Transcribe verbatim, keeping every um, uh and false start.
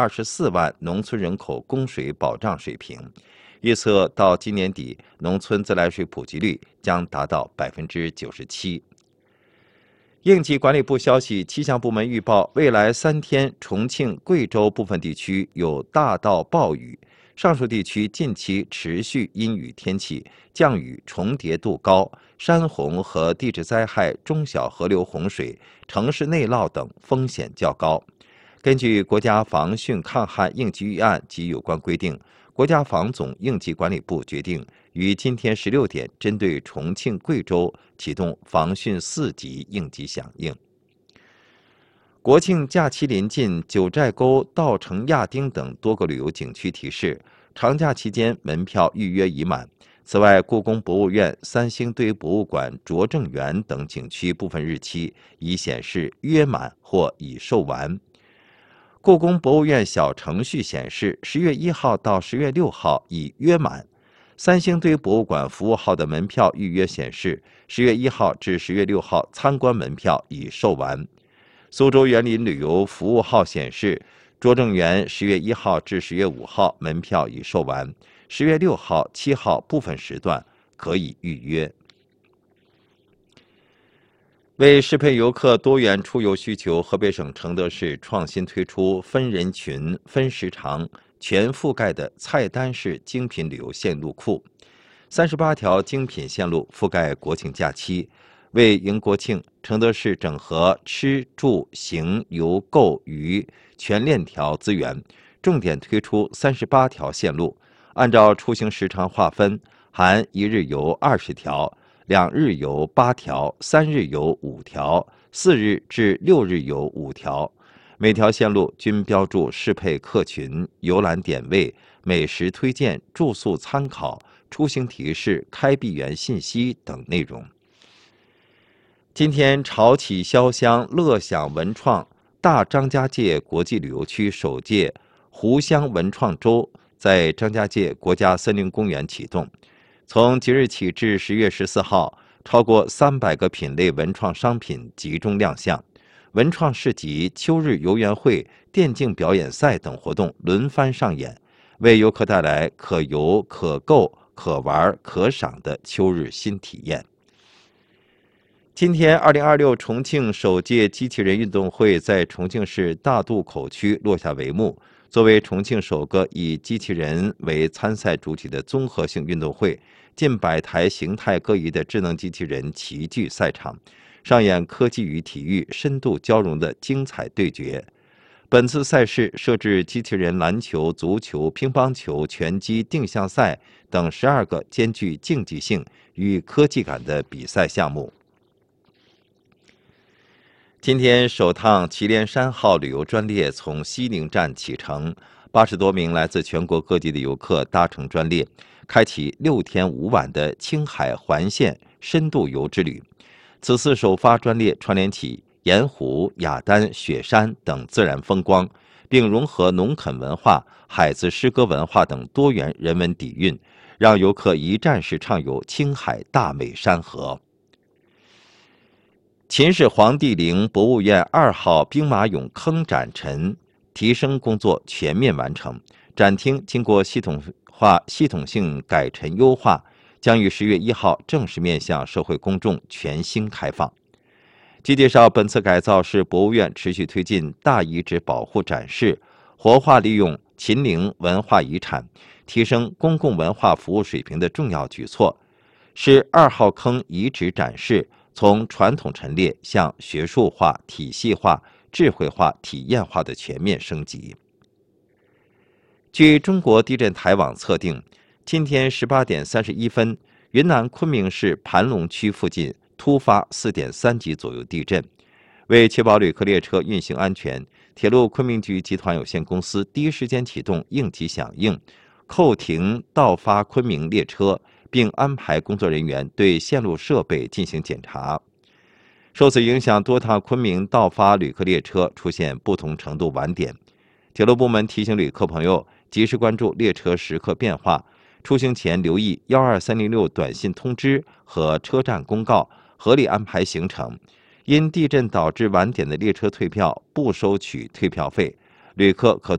二十四万农村人口供水保障水平。预测到今年底，农村自来水普及率将达到百分之九十七。应急管理部消息，气象部门预报，未来三天，重庆、贵州部分地区有大到暴雨。上述地区近期持续阴雨天气，降雨重叠度高，山洪和地质灾害、中小河流洪水、城市内涝等风险较高。根据国家防汛抗旱应急预案及有关规定，国家防总应急管理部决定于今天十六点，针对重庆、贵州启动防汛四级应急响应。国庆假期临近，九寨沟、稻城亚丁等多个旅游景区提示，长假期间门票预约已满。此外，故宫博物院、三星堆博物馆、拙政园等景区部分日期已显示约满或已售完。故宫博物院小程序显示，十月一号到十月六号已约满。三星堆博物馆服务号的门票预约显示，十月一号至十月六号参观门票已售完。苏州园林旅游服务号显示，拙政园十月一号至十月五号门票已售完，十月六号、七号部分时段可以预约。为适配游客多元出游需求，河北省承德市创新推出分人群、分时长、全覆盖的菜单式精品旅游线路库，三十八条精品线路覆盖国庆假期。为迎国庆，承德市整合吃住行游购娱全链条资源，重点推出三十八条线路，按照出行时长划分，含一日游二十条、两日游八条、三日游五条、四日至六日游五条。每条线路均标注适配客群、游览点位、美食推荐、住宿参考、出行提示、开闭园信息等内容。今天，潮起潇湘乐享文创大张家界国际旅游区首届湖湘文创周在张家界国家森林公园启动。从即日起至十月十四号，超过三百个品类文创商品集中亮相，文创市集、秋日游园会、电竞表演赛等活动轮番上演，为游客带来可游、可购、可玩、可赏的秋日新体验。今天，二零二六重庆首届机器人运动会在重庆市大渡口区落下帷幕。作为重庆首个以机器人为参赛主体的综合性运动会，近百台形态各异的智能机器人齐聚赛场，上演科技与体育深度交融的精彩对决。本次赛事设置机器人篮球、足球、乒乓球、拳击、定向赛等十二个兼具竞技性与科技感的比赛项目。今天，首趟祁连山号旅游专列从西宁站启程，八十多名来自全国各地的游客搭乘专列，开启六天五晚的青海环线深度游之旅。此次首发专列串联起盐湖、雅丹、雪山等自然风光，并融合农垦文化、海子诗歌文化等多元人文底蕴，让游客一站式畅游青海大美山河。秦始皇帝陵博物院二号兵马俑坑展陈提升工作全面完成，展厅经过系统化、系统性改陈优化，将于十月一号正式面向社会公众全新开放。据介绍，本次改造是博物院持续推进大遗址保护展示，活化利用秦陵文化遗产，提升公共文化服务水平的重要举措，是二号坑遗址展示从传统陈列向学术化、体系化、智慧化、体验化的全面升级。据中国地震台网测定，今天十八点三十一分，云南昆明市盘龙区附近突发四点三级左右地震。为确保旅客列车运行安全，铁路昆明局集团有限公司第一时间启动应急响应，扣停到发昆明列车，并安排工作人员对线路设备进行检查。受此影响，多趟昆明到发旅客列车出现不同程度晚点。铁路部门提醒旅客朋友及时关注列车时刻变化，出行前留意一二三零六短信通知和车站公告，合理安排行程。因地震导致晚点的列车退票不收取退票费，旅客可